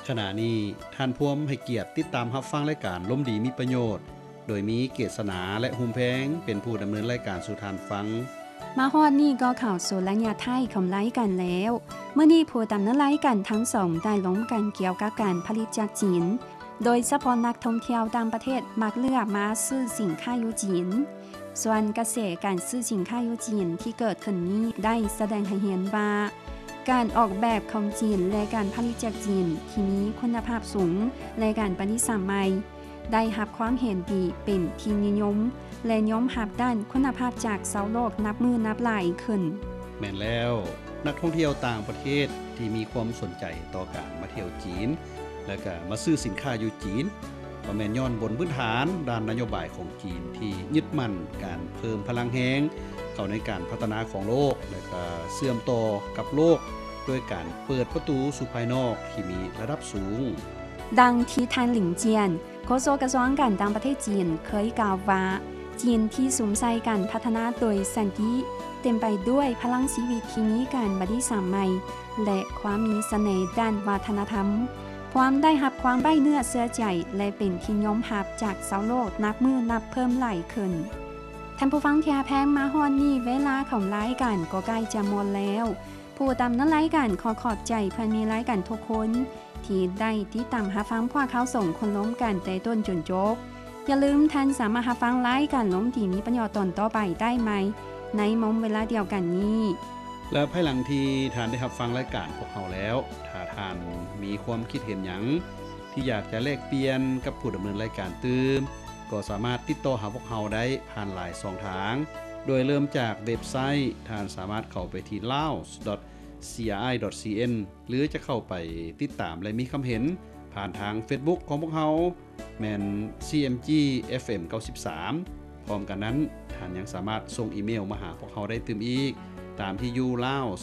ขณะนี้ท่านพ่วมให้เกียรติติดตามรับฟังรายการล้มดีมีประโยชน์โดยมีเกษนาและหุมแพงเป็นผู้ดำเนินรายการสู่ทานฟังมาฮอดนี่ก็ข่าวสู่ระยะไทยคำไลกันแล้วเมื่อนี้ผู้ดำเนินรายการทั้งสองได้ล้มกันเกี่ยวกับการผลิตจากจีนโดยเฉพาะนักท่องเที่ยวต่างประเทศมักเลือกมาซื้อสินค้าอยู่จีนส่วนกระแสการซื้อสินค้าอยู่จีนที่เกิดขึ้นนี้ได้แสดงให้เห็นว่าการออกแบบของจีนและการผลิตจากจีนที่มีคุณภาพสูงและการประดิษฐ์ใหม่ได้รับความเห็นดีเป็นที่นิยมและยอมรับด้านคุณภาพจากชาวโลกนับมือนับหลายขึ้นแม่นแล้วนักท่องเที่ยวต่างประเทศที่มีความสนใจต่อการมาเที่ยวจีนและก็มาซื้อสินค้าอยู่จีนก็แม่นย้อนบนพื้นฐานด้านนโยบายของจีนที่ยึดมั่นการเพิ่มพลังแรงเข้าในการพัฒนาของโลกและก็เชื่อมต่อกับโลกด้วยการเปิดประตูสู่ภายนอกที่มีระดับสูงดังที่ท่านหลิงเจียนโฆษกกระทรวงการต่างประเทศจีนเคยกล่าวว่าจีนที่สมใจการพัฒนาโดยสันติเต็มไปด้วยพลังชีวิตที่มีการบัดดี้สามใหม่และความมีเสน่ห์ด้านวัฒนธรรมความได้รับความใบ้เนื้อเสื้อใจและเป็นที่ยอมรับจากชาวโลกนับมือนับเพิ่มหลายขึ้นท่านผู้ฟังที่แพงมาฮอนนี่เวลาของรายการก็ใกล้จะหมดแล้วผู้ตามนั้นรายการขอบใจเพื่อนมีรายการทุกคนที่ได้ติดตามรับฟังพวกเขาส่งคนล้มกันแต่ต้นจนจบอย่าลืมท่านสามารถรับฟังรายการล้มที่มีประโยชน์ตอนต่อไปได้ไหมในมุมเวลาเดียวกันนี้และภายหลังที่ท่านได้รับฟังรายการพวกเราแล้วถ้าท่านมีความคิดเห็นหยังที่อยากจะแลกเปลี่ยนกับผู้ดำเนินรายการตื่มก็สามารถติดต่อหาพวกเราได้ผ่านหลายช่องทางโดยเริ่มจากเว็บไซต์ท่านสามารถเข้าไปที่ laos.cri.cn หรือจะเข้าไปติดตามและมีคำเห็นผ่านทาง Facebook ของพวกเราแม่น CMG FM 93พร้อมกันนั้นท่านยังสามารถส่งอีเมลมาหาพวกเราได้ตื่มอีกตามที่อยู่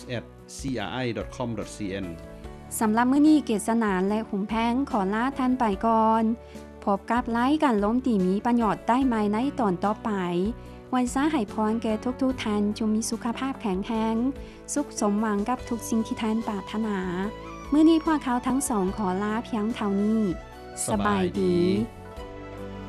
laos@cri.com.cn สำหรับมื้อนี้เกษนาและหุมแพงขอลาท่านไปก่อนพบกับรายการล้มตีมีประโยชน์ได้ใหม่ในตอนต่อไปวันซะให้พรแก่ทุกท่านจงมีสุขภาพแข็งแรงสุขสมหวังกับทุกสิ่งที่ท่านปรารถนามื้อนี้พวกเขาทั้งสองขอลาเพียงเท่านี้สบายดี